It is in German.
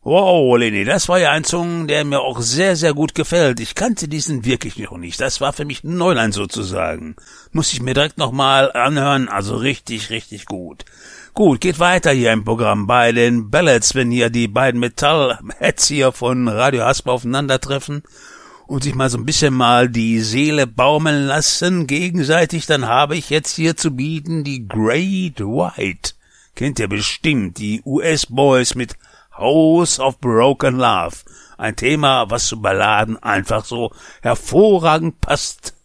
Wow, Leni, das war ja ein Song, der mir auch sehr, sehr gut gefällt. Ich kannte diesen wirklich noch nicht. Das war für mich Neuland sozusagen. Muss ich mir direkt nochmal anhören, also richtig, richtig gut. Gut, geht weiter hier im Programm bei den Ballads, wenn hier die beiden Metall-Heads hier von Radio Hasper aufeinandertreffen und sich mal so ein bisschen mal die Seele baumeln lassen gegenseitig, dann habe ich jetzt hier zu bieten die Great White. Kennt ihr bestimmt, die US-Boys mit House of Broken Love. Ein Thema, was zu Balladen einfach so hervorragend passt.